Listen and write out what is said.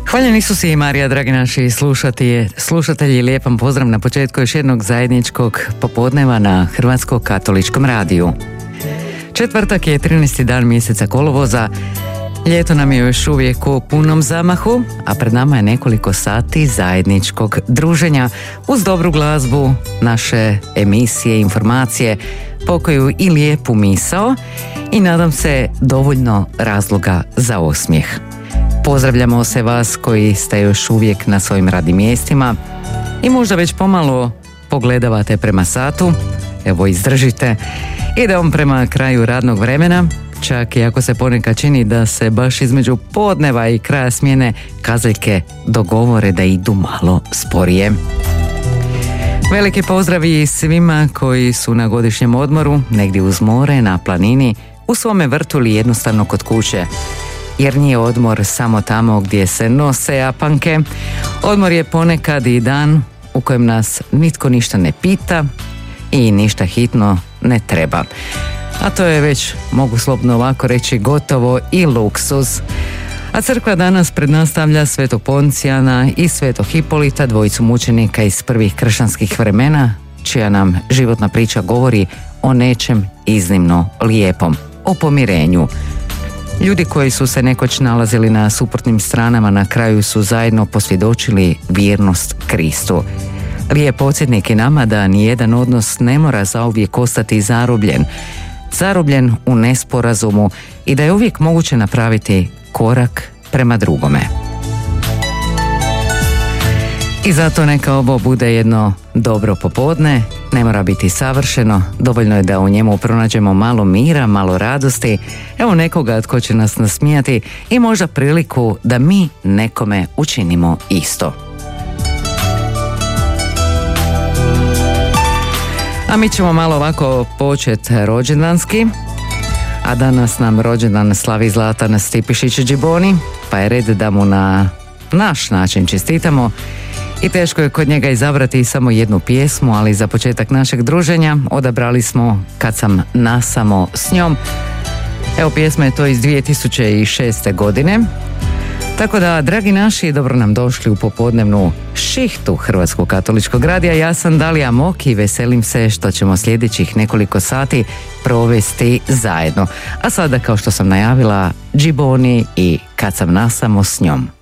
Hvaljen Isus i Marija, dragi naši slušatelji, lijepan pozdrav na početku još jednog zajedničkog popodneva na Hrvatskog katoličkom radiju. Četvrtak je 13. dan mjeseca kolovoza, ljeto nam je još uvijek u punom zamahu, a pred nama je nekoliko sati zajedničkog druženja uz dobru glazbu, naše emisije, informacije, pokoju i lijepu misao i nadam se dovoljno razloga za osmijeh. Pozdravljamo se vas koji ste još uvijek na svojim radnim mjestima i možda već pomalo pogledavate prema satu. Evo, izdržite. Idemo prema kraju radnog vremena, čak i ako se ponekad čini da se baš između podneva i kraja smjene kazaljke dogovore da idu malo sporije. Veliki pozdravi svima koji su na godišnjem odmoru, negdje uz more, na planini, u svome vrtu ili jednostavno kod kuće. Jer nije odmor samo tamo gdje se nose japanke. Odmor je ponekad i dan u kojem nas nitko ništa ne pita i ništa hitno ne treba. A to je već, mogu slobodno ovako reći, gotovo i luksuz. A crkva danas prednastavlja Svetog Poncijana i Svetog Hipolita, dvojicu mučenika iz prvih kršćanskih vremena, čija nam životna priča govori o nečem iznimno lijepom, o pomirenju. Ljudi koji su se nekoć nalazili na suprotnim stranama na kraju su zajedno posvjedočili vjernost Kristu. Lijep podsjetnik i nama da nijedan odnos ne mora zauvijek ostati zarobljen u nesporazumu i da je uvijek moguće napraviti korak prema drugome. I zato neka ovo bude jedno dobro popodne, ne mora biti savršeno, dovoljno je da u njemu pronađemo malo mira, malo radosti, evo nekoga tko će nas nasmijati i možda priliku da mi nekome učinimo isto. A mi ćemo malo ovako početi rođendanski, a danas nam rođendan slavi Zlatan Stipišić Džiboni, pa je red da mu na naš način čestitamo. I teško je kod njega izabrati samo jednu pjesmu, ali za početak našeg druženja odabrali smo Kad sam nasamo s njom. Evo, pjesma je to iz 2006. godine. Tako da, dragi naši, dobro nam došli u popodnevnu šihtu Hrvatskog katoličkog radija. Ja sam Dalija Mok i veselim se što ćemo sljedećih nekoliko sati provesti zajedno. A sada, kao što sam najavila, Džiboni i Kad sam nasamo s njom.